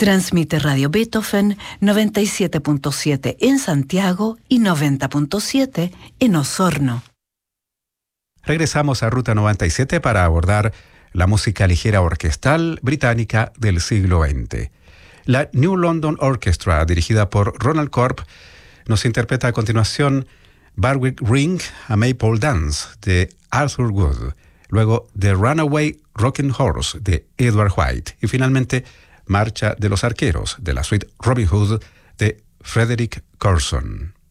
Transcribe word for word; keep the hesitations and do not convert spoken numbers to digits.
Transmite Radio Beethoven noventa y siete punto siete en Santiago y noventa punto siete en Osorno. Regresamos a Ruta noventa y siete para abordar la música ligera orquestal británica del siglo veinte. La New London Orchestra, dirigida por Ronald Corp, nos interpreta a continuación Barwick Ring, a Maypole Dance, de Arthur Wood, luego The Runaway Rocking Horse, de Edward White, y finalmente Marcha de los Arqueros, de la suite Robin Hood, de Frederick Corson.